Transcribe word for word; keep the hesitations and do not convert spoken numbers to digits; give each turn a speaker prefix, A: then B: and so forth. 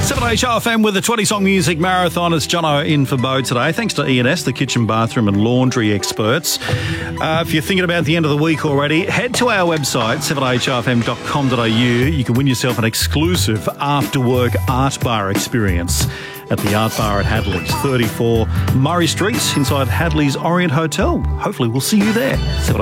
A: seven H R F M with the twenty-song music marathon. It's Jono in for Bo today. Thanks to E and S, the kitchen, bathroom and laundry experts. Uh, if you're thinking about the end of the week already, head to our website, seven h r f m dot com dot a u. You can win yourself an exclusive after-work art bar experience at the Art Bar at Hadley's, thirty-four Murray Street, inside Hadley's Orient Hotel. Hopefully we'll see you there.